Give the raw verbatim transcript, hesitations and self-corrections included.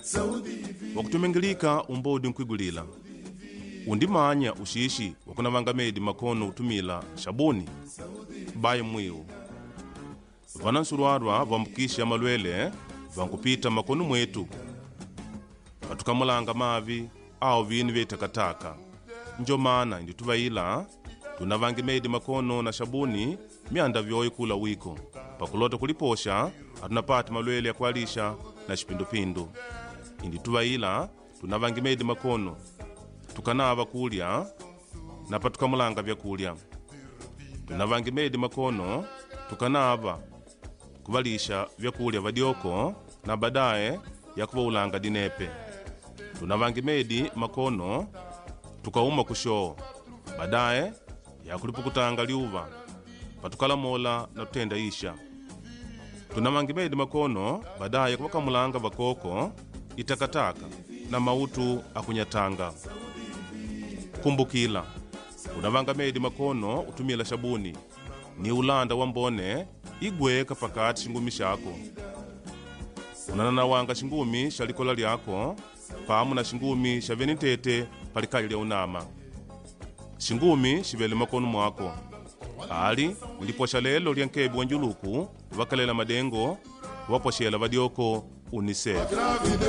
wakutumengelika umbodi nkwigulila undimanya ushishi wakunavanga medi makono utumila shabuni baye mwiu vanansurwarwa vambukisha malwele vankupita makono mwetu vatukamulanga mavi au vini vyetakataka njo mana indi tuvaila tunavange medi makono na shabuni mianda vyoyi kula wiko pakulota kuliposha atunapati malwele ya kualisha na shipindupindu indi tuvaila tunavange medi makono tukanava kulya na patukamulanga vyakulya tunavange medi makono tukanava kuvalisha vyakulya vadioko na badaye ya kuvaulanga dinepe tunavange medi makono tukauma kushoo badaye ya kulipukutanga liuva patukalamola na tutenda isha tunavange medi makono badaye kuvakamulanga vakoko itakataka na mautu akunyatanga kumbukila unavanga medi makono utumila shabuni ni ulanda wa mbone igweka pakati shingumi shako unananawanga shingumi shalikola lyako pamu na shingumi shavenitete palikali lya unama shingumi shivele makono mwako ali uliposha lelo lya nkebi wanjuluku vakalela madengo waposhela vadioko unicef